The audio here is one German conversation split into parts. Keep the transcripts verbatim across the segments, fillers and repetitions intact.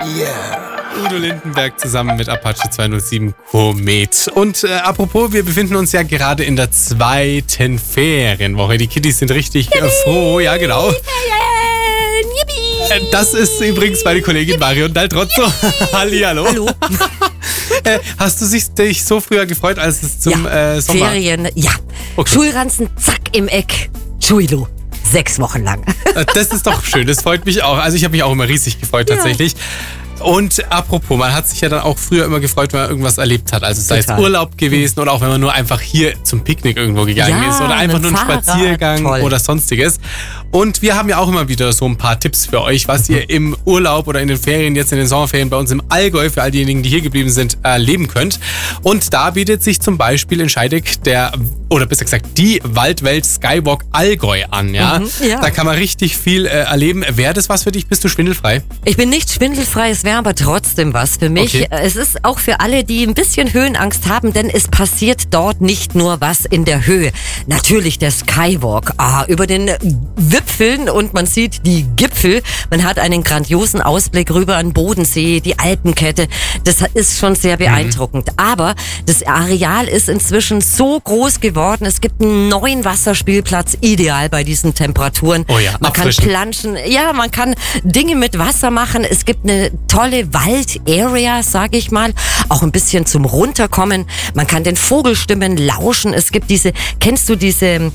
Yeah. Udo Lindenberg zusammen mit Apache zweihundertsieben Komet. Und äh, apropos, wir befinden uns ja gerade in der zweiten Ferienwoche. Die Kiddies sind richtig äh, froh. Ja, genau. Äh, das ist übrigens meine Kollegin Marion Daltrozzo. Hallihallo. Hallo. äh, hast du dich, dich so früher gefreut, als es zum ja, äh, Sommer... Ferien, ja. Okay. Schulranzen, zack, im Eck. Tschuilo. Sechs Wochen lang. Das ist doch schön, das freut mich auch. Also ich habe mich auch immer riesig gefreut tatsächlich. Ja. Und apropos, man hat sich ja dann auch früher immer gefreut, wenn man irgendwas erlebt hat. Also sei es Urlaub gewesen oder auch wenn man nur einfach hier zum Picknick irgendwo gegangen ja, ist oder einfach nur ein Fahrrad, Spaziergang toll. oder sonstiges. Und wir haben ja auch immer wieder so ein paar Tipps für euch, was ihr im Urlaub oder in den Ferien, jetzt in den Sommerferien bei uns im Allgäu, für all diejenigen, die hier geblieben sind, erleben könnt. Und da bietet sich zum Beispiel in Scheideck der, oder besser gesagt, die Waldwelt Skywalk Allgäu an. Ja? Mhm, ja. Da kann man richtig viel äh, erleben. Wäre das was für dich? Bist du schwindelfrei? Ich bin nicht schwindelfrei, es wäre aber trotzdem was für mich. Okay. Es ist auch für alle, die ein bisschen Höhenangst haben, denn es passiert dort nicht nur was in der Höhe. Natürlich der Skywalk, ah, über den Wipfeln und man sieht die Gipfel. Man hat einen grandiosen Ausblick rüber an Bodensee, die Alpenkette. Das ist schon sehr beeindruckend. Mhm. Aber das Areal ist inzwischen so groß geworden. Es gibt einen neuen Wasserspielplatz, ideal bei diesen Temperaturen. Oh ja, man kann abfrischen. planschen, ja, man kann Dinge mit Wasser machen. Es gibt eine tolle Wald-Area, sage ich mal, auch ein bisschen zum Runterkommen. Man kann den Vogelstimmen lauschen. Es gibt diese, kennst du diese äh,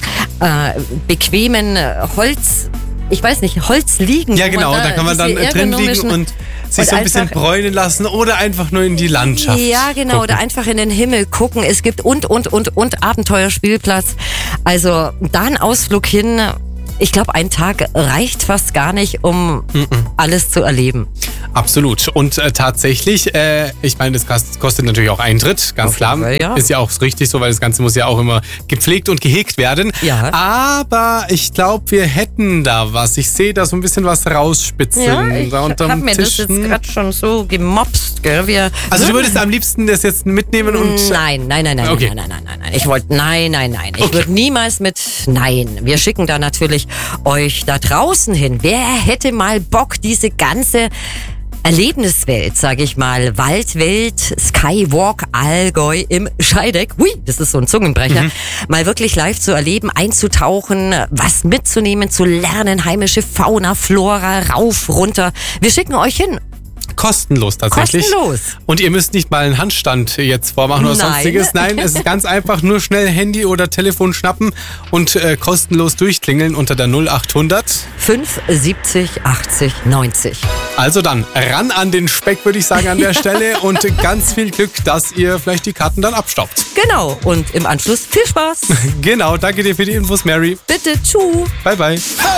bequemen Holz, ich weiß nicht, Holzliegen? Ja, genau, da, da kann man dann drin liegen und sich und so ein bisschen bräunen lassen oder einfach nur in die Landschaft Ja, genau, gucken. oder einfach in den Himmel gucken. Es gibt und, und, und, und Abenteuerspielplatz. Also da ein Ausflug hin. Ich glaube, ein Tag reicht fast gar nicht, um Mm-mm. alles zu erleben. Absolut. Und äh, tatsächlich, äh, ich meine, das kostet natürlich auch Eintritt, ganz Auf klar. jeden Fall, ja. Ist ja auch richtig so, weil das Ganze muss ja auch immer gepflegt und gehegt werden. Ja. Aber ich glaube, wir hätten da was. Ich sehe da so ein bisschen was rausspitzen. Ja, ich da unterm habe mir Tisch. das jetzt gerade schon so gemopst. Gell? Wir Also du würdest am liebsten das jetzt mitnehmen und... Nein, nein, nein, nein, Okay. nein, nein, nein, nein, nein. Ich wollte, nein, nein, nein. Ich Okay. würde niemals mit, nein. Wir schicken da natürlich euch da draußen hin. Wer hätte mal Bock, diese ganze Erlebniswelt, sage ich mal, Waldwelt, Skywalk Allgäu im Scheideck, hui, das ist so ein Zungenbrecher, mhm. mal wirklich live zu erleben, einzutauchen, was mitzunehmen, zu lernen, heimische Fauna, Flora, rauf, runter. Wir schicken euch hin. Kostenlos tatsächlich. Kostenlos. Und ihr müsst nicht mal einen Handstand jetzt vormachen oder Nein. sonstiges. Nein, es ist ganz einfach, nur schnell Handy oder Telefon schnappen und äh, kostenlos durchklingeln unter der null achthundert fünf siebzig achtzig neunzig. Also dann, ran an den Speck, würde ich sagen, an der Stelle und ganz viel Glück, dass ihr vielleicht die Karten dann abstaubt. Genau, und im Anschluss viel Spaß. Genau, danke dir für die Infos, Mary. Bitte, tschu. Bye, bye.